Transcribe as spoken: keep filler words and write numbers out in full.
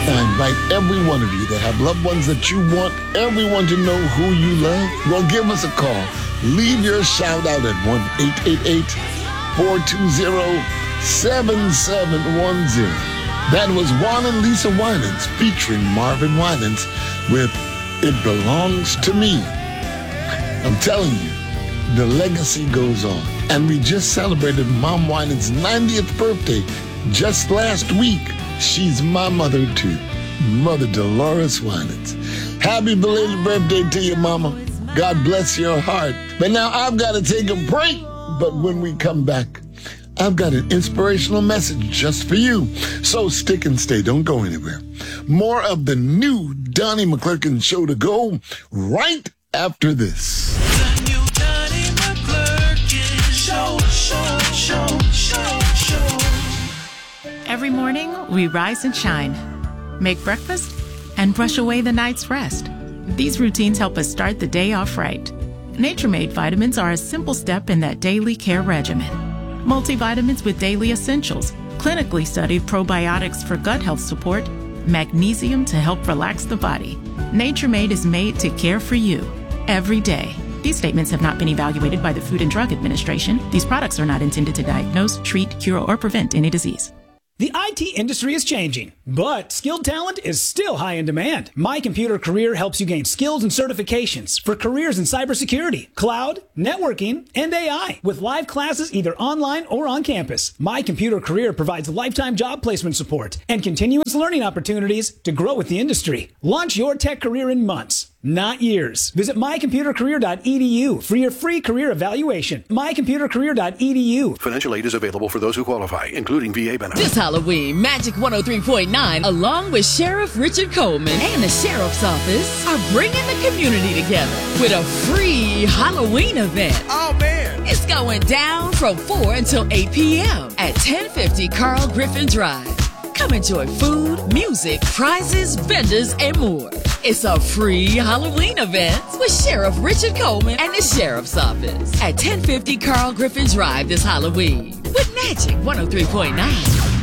I invite every one of you that have loved ones that you want everyone to know who you love. Well, give us a call. Leave your shout out at one eight eight eight, four two zero, seven seven one zero. That was Juan and Lisa Winans featuring Marvin Winans with It Belongs to Me. I'm telling you, the legacy goes on. And we just celebrated Mom Winans' ninetieth birthday just last week. She's my mother too, Mother Dolores Winans. Happy belated birthday to you, Mama. God bless your heart. But now I've got to take a break. But when we come back, I've got an inspirational message just for you. So stick and stay. Don't go anywhere. More of the new Donnie McClurkin show to go right after this. The new Donnie McClurkin show, show, show, show, show. Every morning, we rise and shine, make breakfast, and brush away the night's rest. These routines help us start the day off right. Nature-Made vitamins are a simple step in that daily care regimen. Multivitamins with daily essentials, clinically studied probiotics for gut health support, magnesium to help relax the body. Nature-Made is made to care for you every day. These statements have not been evaluated by the Food and Drug Administration. These products are not intended to diagnose, treat, cure, or prevent any disease. The I T industry is changing, but skilled talent is still high in demand. My Computer Career helps you gain skills and certifications for careers in cybersecurity, cloud, networking, and A I with live classes either online or on campus. My Computer Career provides lifetime job placement support and continuous learning opportunities to grow with the industry. Launch your tech career in months, not years. Visit my computer career dot e d u for your free career evaluation. my computer career dot e d u. Financial aid is available for those who qualify, including V A benefits. This Halloween, Magic one oh three point nine, along with Sheriff Richard Coleman and the Sheriff's Office, are bringing the community together with a free Halloween event. Oh, man. It's going down from four until eight p.m. at ten fifty Carl Griffin Drive. Come enjoy food, music, prizes, vendors, and more. It's a free Halloween event with Sheriff Richard Coleman and the Sheriff's Office at ten fifty Carl Griffin Drive this Halloween with Magic one oh three point nine.